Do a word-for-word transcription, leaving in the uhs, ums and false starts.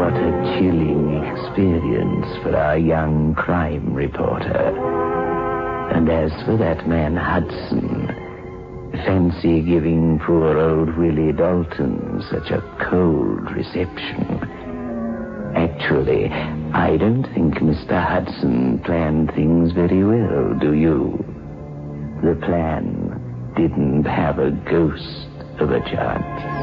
What a chilling experience for our young crime reporter. And as for that man Hudson, fancy giving poor old Willie Dalton such a cold reception. Actually, I don't think Mister Hudson planned things very well, do you? The plan didn't have a ghost of a chance.